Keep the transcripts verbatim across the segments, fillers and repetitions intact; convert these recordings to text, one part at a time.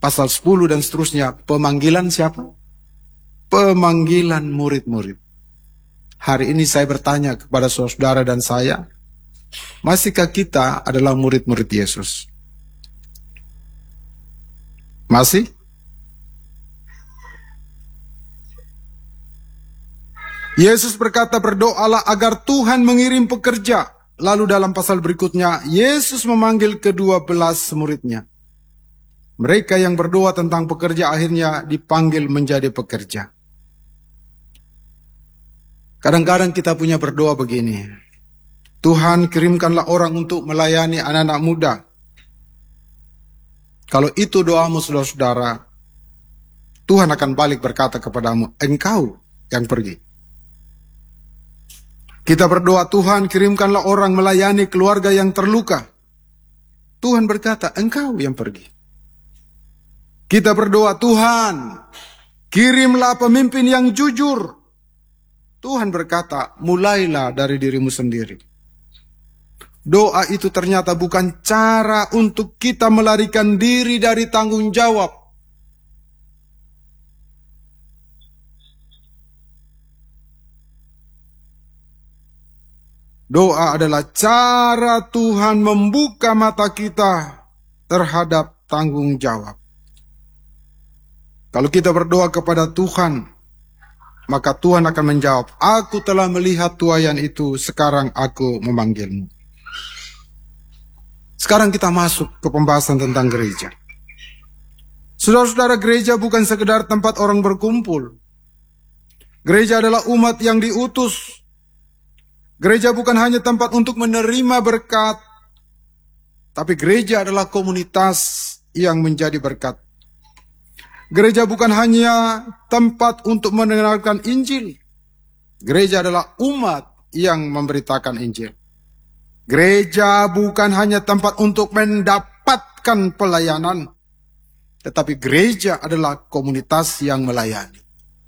pasal sepuluh dan seterusnya, pemanggilan siapa? Pemanggilan murid-murid. Hari ini saya bertanya kepada saudara dan saya, masihkah kita adalah murid-murid Yesus? Masih? Yesus berkata, berdoalah agar Tuhan mengirim pekerja. Lalu dalam pasal berikutnya, Yesus memanggil kedua belas muridnya. Mereka yang berdoa tentang pekerja akhirnya dipanggil menjadi pekerja. Kadang-kadang kita punya berdoa begini, Tuhan kirimkanlah orang untuk melayani anak-anak muda. Kalau itu doamu saudara-saudara, Tuhan akan balik berkata kepadamu, engkau yang pergi. Kita berdoa, Tuhan kirimkanlah orang melayani keluarga yang terluka. Tuhan berkata, engkau yang pergi. Kita berdoa, Tuhan kirimlah pemimpin yang jujur. Tuhan berkata, mulailah dari dirimu sendiri. Doa itu ternyata bukan cara untuk kita melarikan diri dari tanggung jawab. Doa adalah cara Tuhan membuka mata kita terhadap tanggung jawab. Kalau kita berdoa kepada Tuhan, maka Tuhan akan menjawab, aku telah melihat tuaian itu, sekarang aku memanggilmu. Sekarang kita masuk ke pembahasan tentang gereja. Saudara-saudara, gereja bukan sekedar tempat orang berkumpul. Gereja adalah umat yang diutus. Gereja bukan hanya tempat untuk menerima berkat, tapi gereja adalah komunitas yang menjadi berkat. Gereja bukan hanya tempat untuk mendengarkan Injil. Gereja adalah umat yang memberitakan Injil. Gereja bukan hanya tempat untuk mendapatkan pelayanan, tetapi gereja adalah komunitas yang melayani.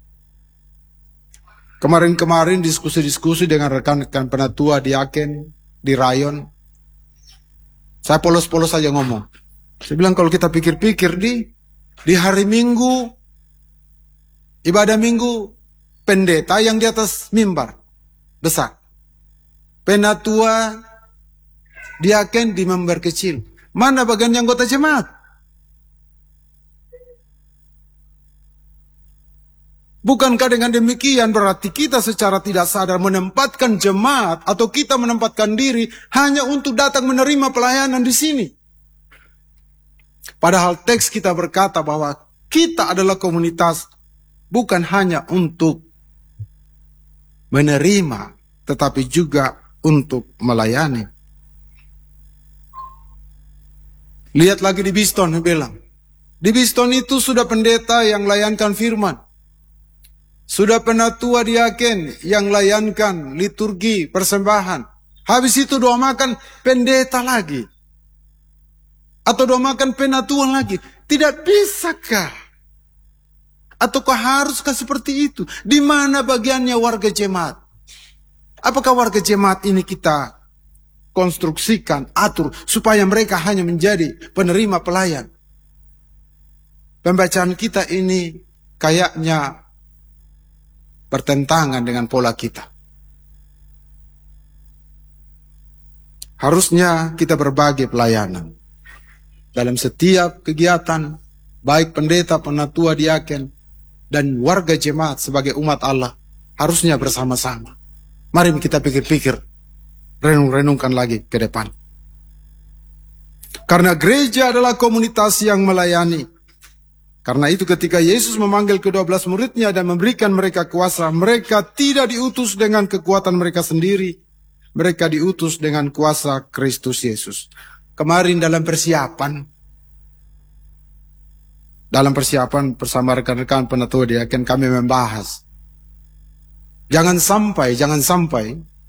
Kemarin-kemarin diskusi-diskusi dengan rekan-rekan penatua diaken di rayon. Saya polos-polos saja ngomong. Saya bilang kalau kita pikir-pikir di di hari Minggu, ibadah Minggu, pendeta yang di atas mimbar besar. Penatua diaken di mimbar kecil. Mana bagian anggota jemaat? Bukankah dengan demikian berarti kita secara tidak sadar menempatkan jemaat atau kita menempatkan diri hanya untuk datang menerima pelayanan di sini? Padahal teks kita berkata bahwa kita adalah komunitas bukan hanya untuk menerima, tetapi juga untuk melayani. Lihat lagi di Biston, bilang. Di Biston itu sudah pendeta yang layankan firman. Sudah penatua diaken yang layankan liturgi persembahan. Habis itu doa makan pendeta lagi. Atau doa makan penatua lagi. Tidak bisakah? Ataukah haruskah seperti itu? Di mana bagiannya warga jemaat? Apakah warga jemaat ini kita konstruksikan, atur, supaya mereka hanya menjadi penerima pelayan? Pembacaan kita ini kayaknya bertentangan dengan pola kita. Harusnya kita berbagi pelayanan. Dalam setiap kegiatan, baik pendeta, penatua, diaken, dan warga jemaat sebagai umat Allah, harusnya bersama-sama. Mari kita pikir-pikir, renung-renungkan lagi ke depan. Karena gereja adalah komunitas yang melayani. Karena itu ketika Yesus memanggil kedua belas muridnya dan memberikan mereka kuasa, mereka tidak diutus dengan kekuatan mereka sendiri. Mereka diutus dengan kuasa Kristus Yesus. Kemarin dalam persiapan, dalam persiapan bersama rekan-rekan penatua diaken kami membahas. Jangan sampai, jangan sampai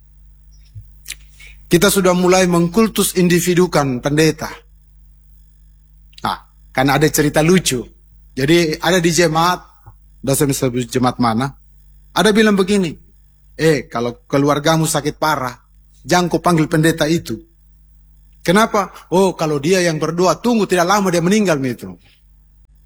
kita sudah mulai mengkultus individukan pendeta. Nah, karena ada cerita lucu. Jadi ada di jemaat, dosen sebut jemaat mana, ada bilang begini, eh kalau keluargamu sakit parah, jangan kau panggil pendeta itu. Kenapa? Oh kalau dia yang berdoa, tunggu tidak lama dia meninggal itu.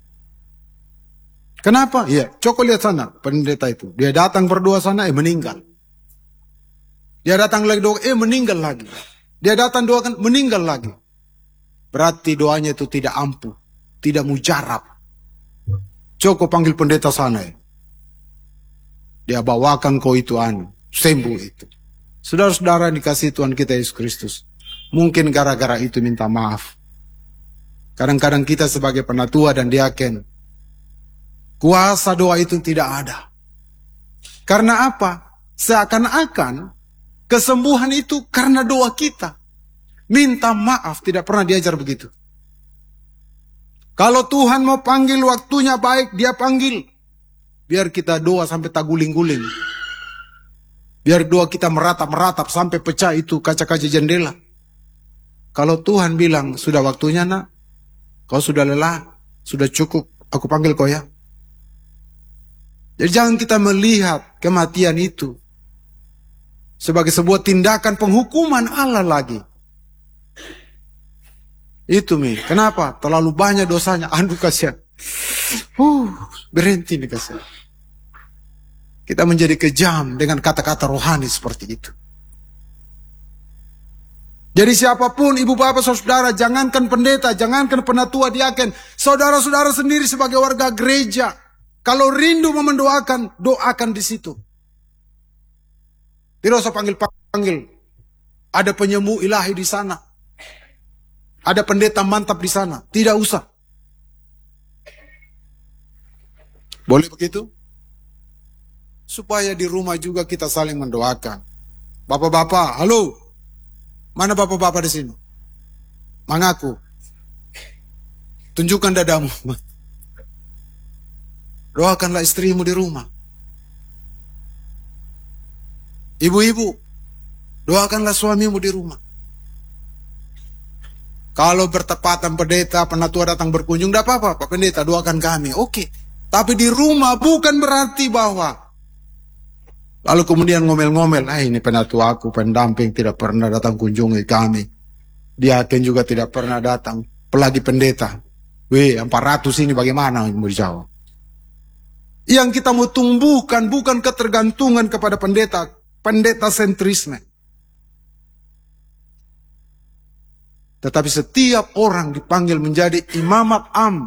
Kenapa? Ya, coba lihat sana pendeta itu. Dia datang berdoa sana, eh meninggal. Dia datang lagi doa, eh meninggal lagi. Dia datang doakan, meninggal lagi. Berarti doanya itu tidak ampuh, tidak mujarab. Coba panggil pendeta sana. Ya. Dia bawakan kau itu anu, sembuh itu. Saudara-saudara dikasih Tuhan kita Yesus Kristus. Mungkin gara-gara itu minta maaf. Kadang-kadang kita sebagai penatua dan diaken, kuasa doa itu tidak ada. Karena apa? Seakan-akan kesembuhan itu karena doa kita. Minta maaf tidak pernah diajar begitu. Kalau Tuhan mau panggil waktunya baik, dia panggil. Biar kita doa sampai tak guling-guling. Biar doa kita meratap-meratap sampai pecah itu kaca-kaca jendela. Kalau Tuhan bilang, sudah waktunya nak, kau sudah lelah, sudah cukup, aku panggil kau ya. Jadi jangan kita melihat kematian itu sebagai sebuah tindakan penghukuman Allah lagi. Itu mi, kenapa? Terlalu banyak dosanya, aduh kasihan. Uh, berhenti nih kasihan. Kita menjadi kejam dengan kata-kata rohani seperti itu. Jadi siapapun, ibu bapak, saudara, jangankan pendeta, jangankan penatua diaken, saudara-saudara sendiri sebagai warga gereja, kalau rindu mau mendoakan, doakan di situ. Tidak usah panggil-panggil. Ada penyembuh ilahi di sana. Ada pendeta mantap di sana. Tidak usah. Boleh begitu? Supaya di rumah juga kita saling mendoakan. Bapak-bapak, halo. Mana bapak-bapak di sini? Mengaku. Tunjukkan dadamu. Doakanlah istrimu di rumah. Ibu-ibu, doakanlah suamimu di rumah. Kalau bertepatan pendeta, penatua datang berkunjung, tidak apa-apa, Pak Pendeta, doakan kami. Oke. Tapi di rumah bukan berarti bahwa lalu kemudian ngomel-ngomel, ah ini penatua aku, pendamping tidak pernah datang kunjungi kami. Diaken juga tidak pernah datang. Apalagi pendeta. Weh, empat ratus ini bagaimana mau dijawab? Yang kita mau tumbuhkan bukan ketergantungan kepada pendeta. Pendeta sentrisme. Tetapi setiap orang dipanggil menjadi imamat am.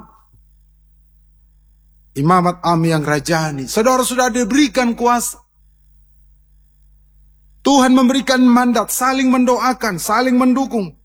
Imamat am yang rajani. Saudara sudah diberikan kuasa. Tuhan memberikan mandat, saling mendoakan, saling mendukung.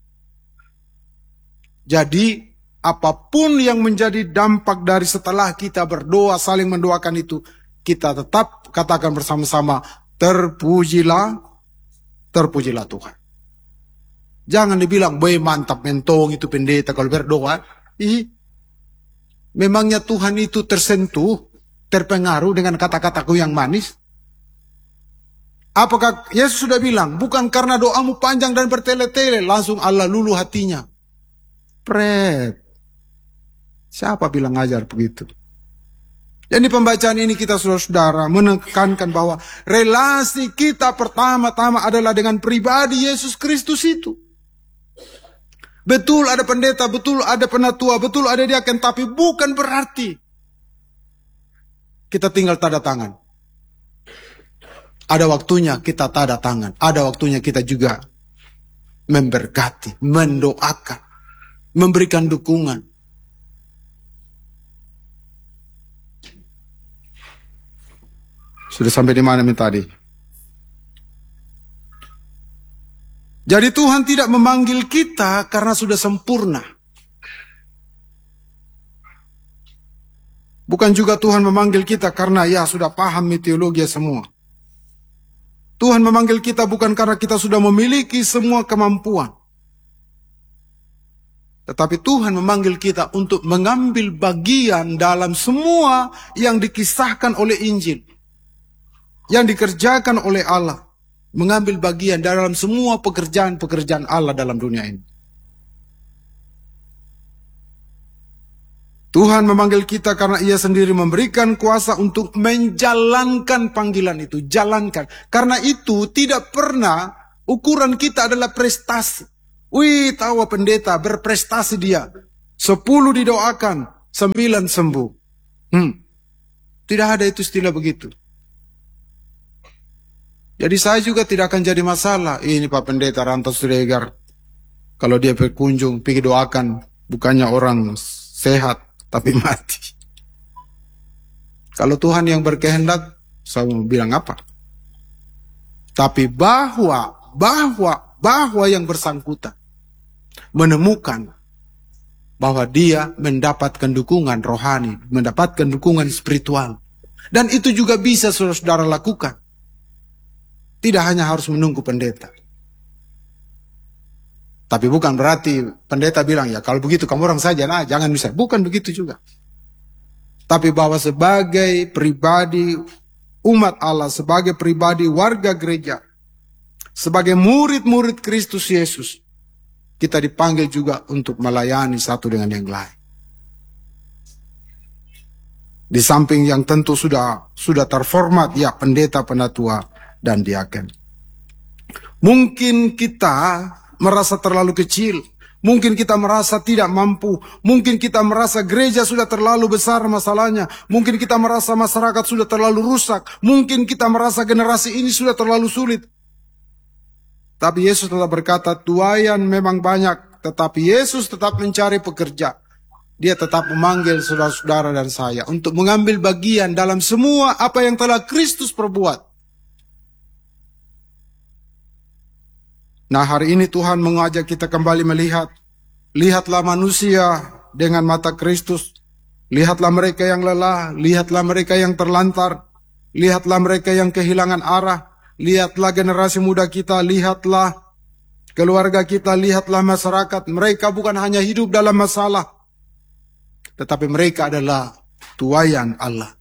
Jadi, apapun yang menjadi dampak dari setelah kita berdoa, saling mendoakan itu, kita tetap katakan bersama-sama, terpujilah, terpujilah Tuhan. Jangan dibilang, boy mantap mentong itu pendeta kalau berdoa. Ih, memangnya Tuhan itu tersentuh, terpengaruh dengan kata-kataku yang manis? Apakah Yesus sudah bilang, bukan karena doamu panjang dan bertele-tele, langsung Allah luluh hatinya. Pret. Siapa bilang ajar begitu? Jadi pembacaan ini kita saudara-saudara menekankan bahwa relasi kita pertama-tama adalah dengan pribadi Yesus Kristus itu. Betul ada pendeta, betul ada penatua, betul ada diaken, tapi bukan berarti kita tinggal tanda tangan. Ada waktunya kita tanda tangan. Ada waktunya kita juga memberkati, mendoakan, memberikan dukungan. Sudah sampai di mana tadi? Jadi Tuhan tidak memanggil kita karena sudah sempurna. Bukan juga Tuhan memanggil kita karena ya sudah paham teologi semua. Tuhan memanggil kita bukan karena kita sudah memiliki semua kemampuan. Tetapi Tuhan memanggil kita untuk mengambil bagian dalam semua yang dikisahkan oleh Injil. Yang dikerjakan oleh Allah. Mengambil bagian dalam semua pekerjaan-pekerjaan Allah dalam dunia ini. Tuhan memanggil kita karena Ia sendiri memberikan kuasa untuk menjalankan panggilan itu. Jalankan. Karena itu tidak pernah ukuran kita adalah prestasi. Wih, tahu pendeta berprestasi dia. Sepuluh didoakan, sembilan sembuh. Hmm. Tidak ada itu istilah begitu. Jadi saya juga tidak akan jadi masalah. Ini Pak Pendeta Ranto Siregar, kalau dia berkunjung, pergi doakan. Bukannya orang sehat, tapi mati. Kalau Tuhan yang berkehendak, saya mau bilang apa? Tapi bahwa, bahwa, bahwa yang bersangkutan menemukan bahwa dia mendapatkan dukungan rohani, mendapatkan dukungan spiritual. Dan itu juga bisa saudara-saudara lakukan. Tidak hanya harus menunggu pendeta. Tapi bukan berarti pendeta bilang, ya kalau begitu kamu orang saja, nah jangan bisa. Bukan begitu juga. Tapi bahwa sebagai pribadi umat Allah, sebagai pribadi warga gereja, sebagai murid-murid Kristus Yesus, kita dipanggil juga untuk melayani satu dengan yang lain. Di samping yang tentu sudah sudah terformat, ya pendeta, penatua, dan diaken. Mungkin kita merasa terlalu kecil, mungkin kita merasa tidak mampu, mungkin kita merasa gereja sudah terlalu besar masalahnya, mungkin kita merasa masyarakat sudah terlalu rusak, mungkin kita merasa generasi ini sudah terlalu sulit. Tapi Yesus tetap berkata, tuaian memang banyak, tetapi Yesus tetap mencari pekerja. Dia tetap memanggil saudara-saudara dan saya untuk mengambil bagian dalam semua apa yang telah Kristus perbuat. Nah, hari ini Tuhan mengajak kita kembali melihat. Lihatlah manusia dengan mata Kristus. Lihatlah mereka yang lelah. Lihatlah mereka yang terlantar. Lihatlah mereka yang kehilangan arah. Lihatlah generasi muda kita. Lihatlah keluarga kita. Lihatlah masyarakat. Mereka bukan hanya hidup dalam masalah, tetapi mereka adalah tuaian Allah.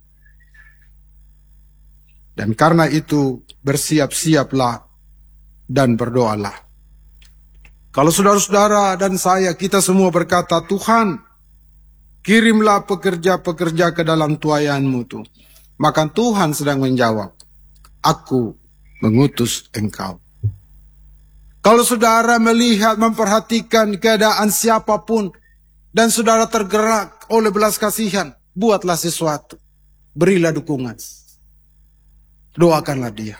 Dan karena itu bersiap-siaplah dan berdoalah. Kalau saudara-saudara dan saya, kita semua berkata, Tuhan, kirimlah pekerja-pekerja ke dalam tuaianmu tuh. Maka Tuhan sedang menjawab, aku mengutus engkau. Kalau saudara melihat, memperhatikan keadaan siapapun, dan saudara tergerak oleh belas kasihan, buatlah sesuatu. Berilah dukungan. Doakanlah dia.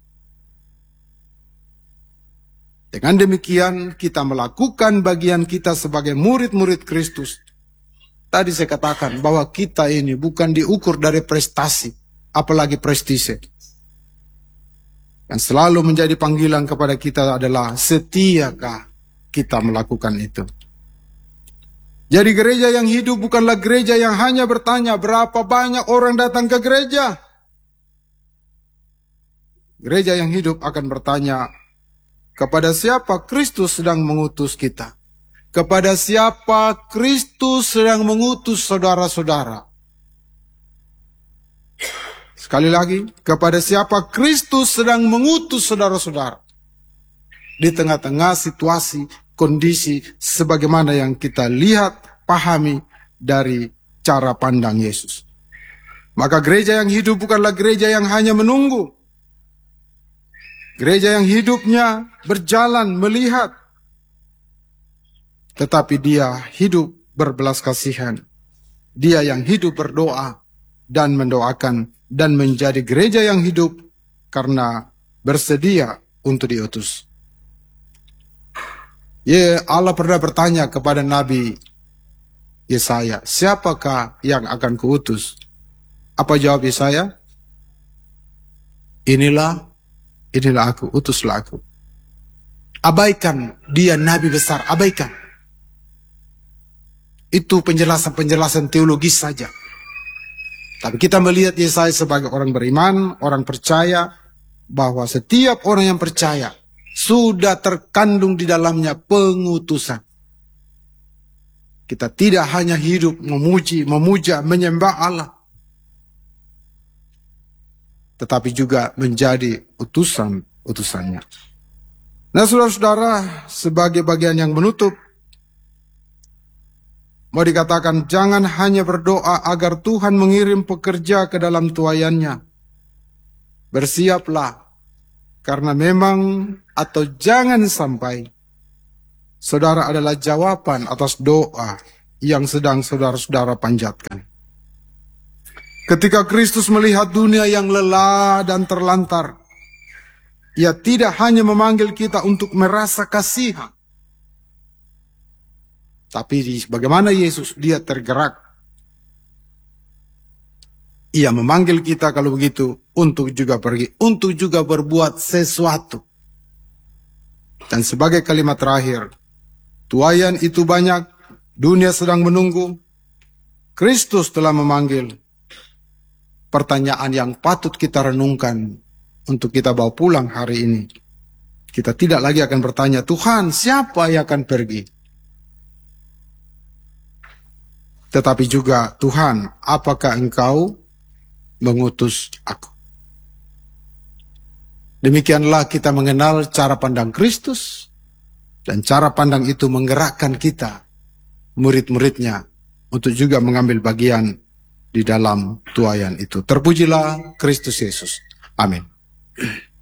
Dengan demikian kita melakukan bagian kita sebagai murid-murid Kristus. Tadi saya katakan bahwa kita ini bukan diukur dari prestasi, apalagi prestise. Yang selalu menjadi panggilan kepada kita adalah setiakah kita melakukan itu. Jadi gereja yang hidup bukanlah gereja yang hanya bertanya berapa banyak orang datang ke gereja. Gereja yang hidup akan bertanya, kepada siapa Kristus sedang mengutus kita? Kepada siapa Kristus sedang mengutus saudara-saudara? Sekali lagi, kepada siapa Kristus sedang mengutus saudara-saudara? Di tengah-tengah situasi, kondisi sebagaimana yang kita lihat, pahami dari cara pandang Yesus. Maka gereja yang hidup bukanlah gereja yang hanya menunggu. Gereja yang hidupnya berjalan melihat, tetapi dia hidup berbelas kasihan. Dia yang hidup berdoa dan mendoakan, dan menjadi gereja yang hidup karena bersedia untuk diutus. Ya, Allah pernah bertanya kepada Nabi Yesaya, siapakah yang akan kuutus? Apa jawab Yesaya? Inilah Inilah aku, utuslah aku. Abaikan dia nabi besar, abaikan. Itu penjelasan-penjelasan teologis saja. Tapi kita melihat Yesaya sebagai orang beriman, orang percaya, bahwa setiap orang yang percaya sudah terkandung di dalamnya pengutusan. Kita tidak hanya hidup memuji, memuja, menyembah Allah, tetapi juga menjadi utusan-utusannya. Nah, saudara-saudara, sebagai bagian yang menutup, mau dikatakan jangan hanya berdoa agar Tuhan mengirim pekerja ke dalam tuaiannya. Bersiaplah, karena memang atau jangan sampai saudara adalah jawaban atas doa yang sedang saudara-saudara panjatkan. Ketika Kristus melihat dunia yang lelah dan terlantar, Ia tidak hanya memanggil kita untuk merasa kasihan, tapi bagaimana Yesus, Dia tergerak. Ia memanggil kita kalau begitu untuk juga pergi, untuk juga berbuat sesuatu. Dan sebagai kalimat terakhir, tuaian itu banyak, dunia sedang menunggu, Kristus telah memanggil. Pertanyaan yang patut kita renungkan untuk kita bawa pulang hari ini. Kita tidak lagi akan bertanya, Tuhan, siapa yang akan pergi? Tetapi juga, Tuhan, apakah Engkau mengutus aku? Demikianlah kita mengenal cara pandang Kristus, dan cara pandang itu menggerakkan kita, murid-muridnya, untuk juga mengambil bagian di dalam tuaian itu. Terpujilah Kristus Yesus. Amin.